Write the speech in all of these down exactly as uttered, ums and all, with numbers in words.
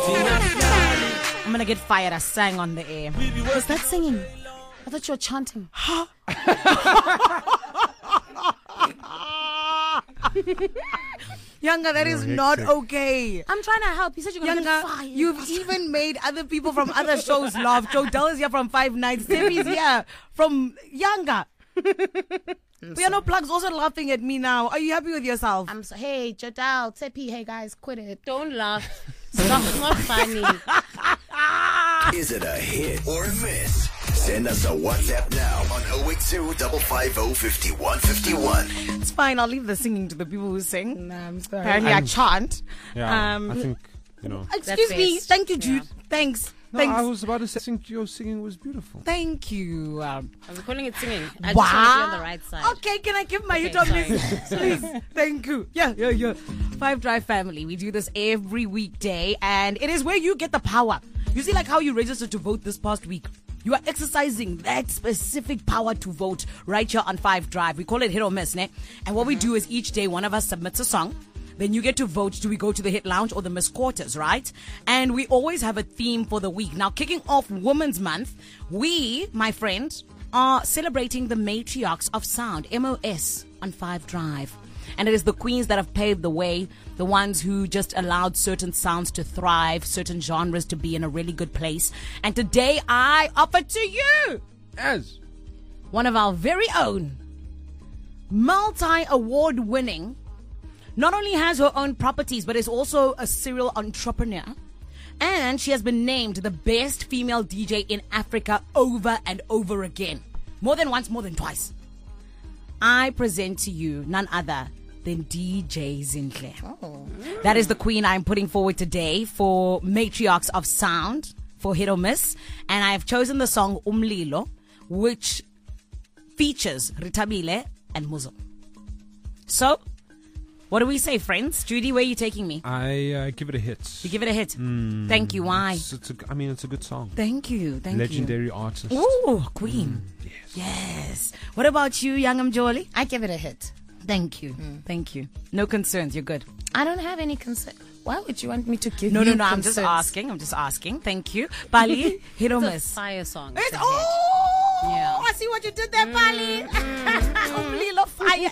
I'm gonna get fired. I sang on the air. Was that singing? I thought you were chanting. Younger, that is not okay. I'm trying to help. You said you're going to Younger, get fired. you've even made other people from other shows laugh. Jodel is here from Five Nights. Timmy's here from Younger. Piano Plug's also laughing at me now. Are you happy with yourself? I'm so, hey, Jodel, Tepi, hey guys, quit it. Don't laugh. Stop, it's not funny. Is it a hit or a miss? Send us a WhatsApp now on oh eight two, five five oh, five one five one. It's fine. I'll leave the singing to the people who sing. Nah, I'm sorry. Apparently, I I'm- chant. Yeah, Um, I think, you know. Excuse That's me. best. Thank you, Jude. Yeah. Thanks. No, Thanks. I was about to say, I think your singing was beautiful. Thank you. Um, I'm calling it singing. I wow. just want to be on the right side. Okay, can I give my Okay, hit on sorry. this? Please. Thank you. Yeah, yeah, yeah. Five Drive family. We do this every weekday, and it is where you get the power. You see, like how you registered to vote this past week. You are exercising that specific power to vote right here on Five Drive. We call it hit or miss, ne? And what we do is each day one of us submits a song. Then you get to vote. Do we go to the hit lounge or the miss quarters, right? And we always have a theme for the week. Now, kicking off Women's Month, we, my friend, are celebrating the matriarchs of sound, M O S, on Five Drive. And it is the queens that have paved the way, the ones who just allowed certain sounds to thrive, certain genres to be in a really good place. And today I offer to you As one of our very own, multi-award winning, not only has her own properties, but is also a serial entrepreneur. And she has been named the best female D J in Africa over and over again. More than once, more than twice. I present to you none other than D J Zinhle. Oh. That is the queen I'm putting forward today for Matriarchs of Sound, for Hit or Miss. And I have chosen the song Umlilo, which features Ritabile and Muzo. So, what do we say, friends? Judy, where are you taking me? I uh, give it a hit. You give it a hit. Mm, Thank you. Why? It's, it's a, I mean, it's a good song. Thank you. Thank Legendary artist. you. Ooh, queen. Mm, yes. Yes. What about you, Youngam Jolly? I give it a hit. Thank you. Thank you. No concerns. You're good. I don't have any concern. Why would you want me to give No, you no, no. I'm just concerns? asking. I'm just asking. Thank you. Bali, hit or It's a miss? fire song. It's, It's a hit. oh, Yeah. I see what you did there, Bali. Umlilo fire.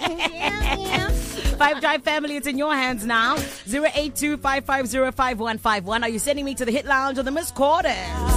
Five Drive family, it's in your hands now. zero eight two, five five zero, five one five one. Are you sending me to the hit lounge or the Miss Quarter?